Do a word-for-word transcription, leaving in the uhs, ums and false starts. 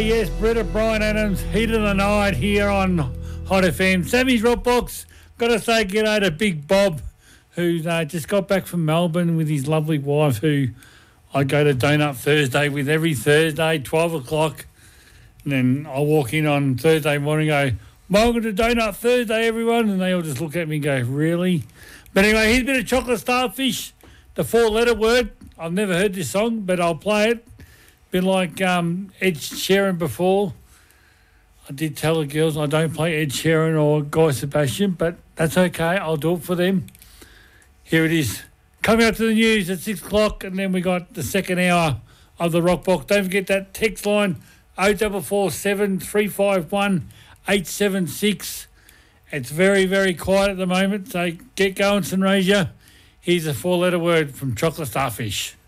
Yes, Britta, Brian Adams, heat of the night here on Hot F M. Sammy's Rock Box. Got to say g'day to Big Bob, who's uh, just got back from Melbourne with his lovely wife, who I go to Donut Thursday with every Thursday, twelve o'clock. And then I walk in on Thursday morning and go, welcome to Donut Thursday, everyone. And they all just look at me and go, really? But anyway, here's a bit of Chocolate Starfish, the four-letter word. I've never heard this song, but I'll play it. Been like um, Ed Sheeran before. I did tell the girls I don't play Ed Sheeran or Guy Sebastian, but that's okay. I'll do it for them. Here it is. Coming up to the news at six o'clock, and then we got the second hour of the Rock Box. Don't forget that text line, oh four four seven, three five one, eight seven six. It's very, very quiet at the moment, so get going, St. Here's a four-letter word from Chocolate Starfish.